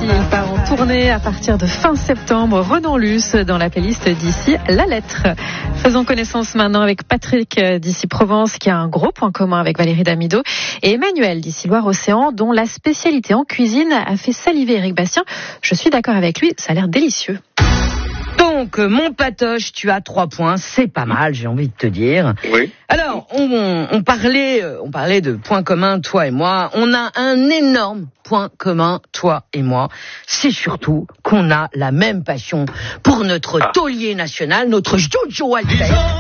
Il part en tournée à partir de fin septembre. Renan Luce dans la playlist d'ici la lettre. Faisons connaissance maintenant avec Patrick d'ici Provence qui a un gros point commun avec Valérie Damido et Emmanuel d'ici Loire-Océan dont la spécialité en cuisine a fait saliver Eric Bastien. Je suis d'accord avec lui, ça a l'air délicieux. Donc, mon patoche, tu as 3 points, c'est pas mal, j'ai envie de te dire. Oui. Alors, on parlait de points communs, toi et moi. On a un énorme point commun, toi et moi. C'est surtout qu'on a la même passion pour notre taulier national, notre Jojo Alter.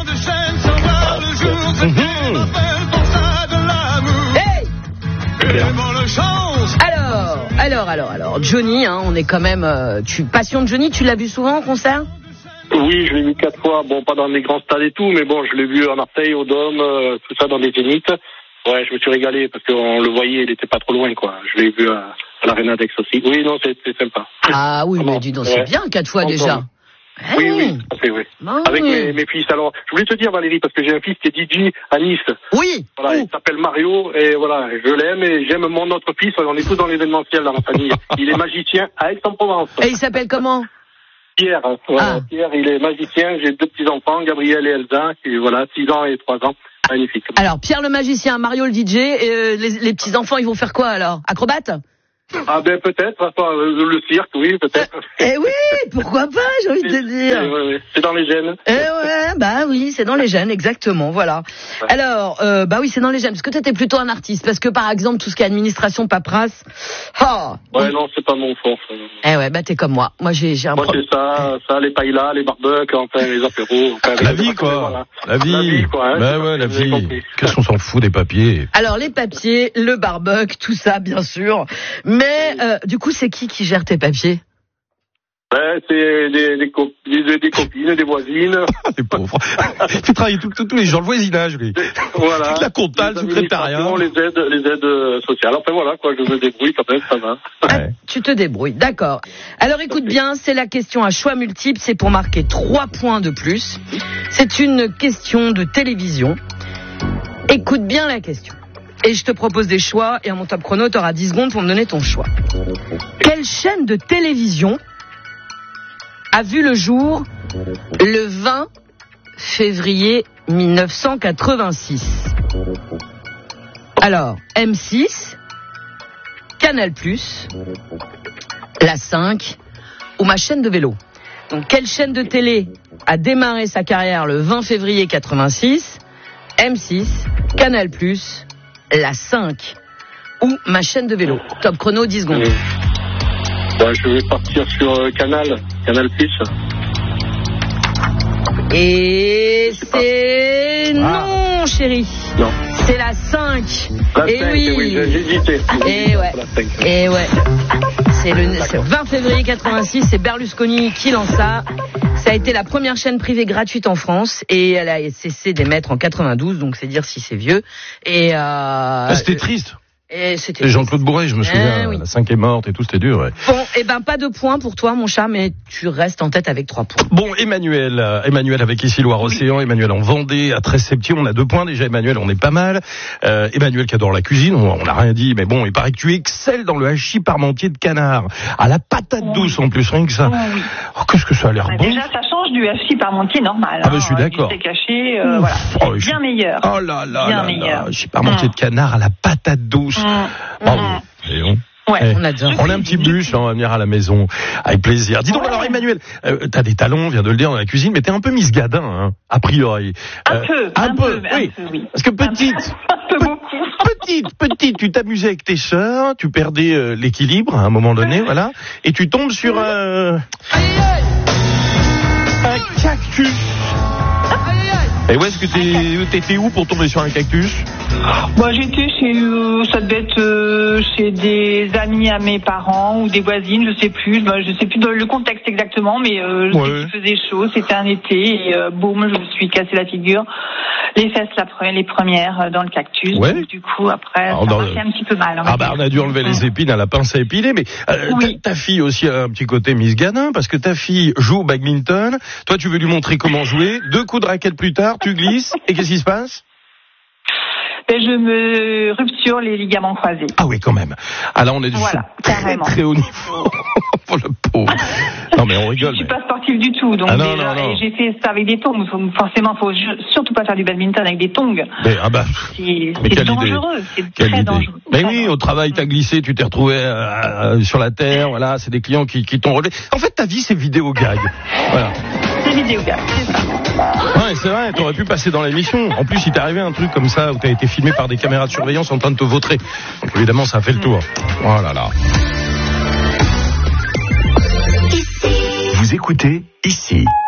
Hey! Alors, Johnny, hein, on est quand même... passion de Johnny, tu l'as vu souvent en concert ? Oui, je l'ai vu 4 fois. Bon, pas dans les grands stades et tout, mais bon, je l'ai vu à Marseille, au Dôme, tout ça dans des zéniths. Ouais, je me suis régalé parce qu'on le voyait, il était pas trop loin, quoi. Je l'ai vu à l'Arena d'Aix aussi. Oui, non, c'est sympa. Ah oui, mais dis donc, c'est bien 4 fois déjà. Oui, tout à fait, oui. Avec mes fils. Alors, je voulais te dire, Valérie, parce que j'ai un fils qui est DJ à Nice. Oui. Voilà, il s'appelle Mario, et voilà, je l'aime, et j'aime mon autre fils. On est tous dans l'événementiel dans la famille. Il est magicien à Aix-en-Provence. Et il s'appelle comment ? Pierre. Pierre, il est magicien. J'ai 2 petits-enfants, Gabriel et Elsa, qui, voilà, 6 ans et 3 ans. Magnifique. Alors, Pierre le magicien, Mario le DJ, et les petits-enfants, ils vont faire quoi alors ? Acrobates ? Ah ben peut-être, le cirque, oui, peut-être. Eh oui, pourquoi pas, j'ai envie de te dire. Oui, c'est dans les gènes. Oui, c'est dans les gènes, exactement, voilà. Ouais. Alors, oui, c'est dans les gènes, parce que toi, t'es plutôt un artiste, parce que par exemple, tout ce qui est administration, paperasse, non, c'est pas mon fort. T'es comme moi. Moi, j'ai un problème. Moi, c'est ça, les paillas, les barbecues, enfin, les apéros. Enfin, la vie, quoi. Voilà. La vie, quoi. Hein, la vie. Qu'est-ce qu'on s'en fout des papiers ? Alors, les papiers, le barbecue, tout ça, bien sûr. Mais, du coup, c'est qui gère tes papiers ? C'est des copines, des voisines. Les pauvres. Tu travailles tous les gens, le voisinage, lui. Voilà. La compta, le secrétariat. Les aides sociales. Enfin voilà, quoi, je me débrouille quand même, ça va. Ouais. Tu te débrouilles, d'accord. Alors écoute bien, c'est la question à choix multiple, c'est pour marquer 3 points de plus. C'est une question de télévision. Écoute bien la question. Et je te propose des choix, et à mon top chrono, tu auras 10 secondes pour me donner ton choix. Quelle chaîne de télévision a vu le jour le 20 février 1986 ? Alors, M6, Canal+, La 5 ou ma chaîne de vélo. Donc, quelle chaîne de télé a démarré sa carrière le 20 février 86 ? M6, Canal+, La 5 ou ma chaîne de vélo. Top chrono, 10 secondes. Je vais partir sur Canal+. Et c'est non, chérie. Non. C'est la 5. Et oui, j'hésitais. Et ouais. C'est le 20 février 86, c'est Berlusconi qui lance ça. Ça a été la première chaîne privée gratuite en France et elle a cessé d'émettre en 92, donc c'est dire si c'est vieux. Et c'était triste. Et c'était Jean-Claude Bourret, je me souviens, oui. La 5 est morte et tout, c'était dur. Ouais. Bon, pas de points pour toi, mon chat, mais tu restes en tête avec 3 points. Bon, Emmanuel avec ici Loire-Océan, Emmanuel en Vendée, à 13-Septième, on a 2 points déjà. Emmanuel, on est pas mal. Emmanuel qui adore la cuisine, on n'a rien dit, mais bon, il paraît que tu excelles dans le hachis parmentier de canard, à la patate douce en plus, rien que ça. Oui. Oh, qu'est-ce que ça a l'air bon. Déjà, ça change du hachis parmentier normal. Ah je suis d'accord. C'est caché, voilà, c'est bien meilleur. Oh là là, bien meilleur. Hachis parmentier de canard à la patate douce. Ouais, on adore. On a un petit bûche, on va venir à la maison avec plaisir. Dis donc alors Emmanuel, t'as des talents, on vient de le dire dans la cuisine, mais t'es un peu Miss Gadin, hein, a priori. Un peu, oui. Parce que petite, tu t'amusais avec tes sœurs, tu perdais l'équilibre à un moment donné, voilà, et tu tombes sur un cactus. Et où est-ce que t'étais où pour tomber sur un cactus ? Moi, j'étais ça devait être chez des amis à mes parents ou des voisines, je sais plus le contexte exactement, mais je sais qu'il faisait chaud, c'était un été et boum, je me suis cassé la figure, les fesses les premières dans le cactus. Ouais. Donc, du coup, après, ça m'a fait un petit peu mal. On a dû enlever les épines à la pince à épiler, mais ta fille aussi a un petit côté Miss Gadin, parce que ta fille joue au badminton, toi tu veux lui montrer comment jouer, 2 coups de raquette plus tard, tu glisses, et qu'est-ce qui se passe ? Je me rupture les ligaments croisés. Ah oui, quand même. Ah là, on est très haut niveau. Oh, le pauvre. Non, mais on rigole. Je suis pas sportive du tout, donc non. et j'ai fait ça avec des tongs. Forcément, faut surtout pas faire du badminton avec des tongs. Mais, c'est dangereux, c'est très dangereux. Mais oui, au travail, t'as glissé, tu t'es retrouvé sur la terre, voilà, c'est des clients qui t'ont relevé. En fait, ta vie, c'est vidéo gag. Voilà. C'est vidéo gag, c'est ça. Ouais, c'est vrai, t'aurais pu passer dans l'émission. En plus, il t'est arrivé un truc comme ça où t'as été filmé par des caméras de surveillance en train de te vautrer. Donc évidemment, ça a fait le tour. Oh là là. Vous écoutez ici.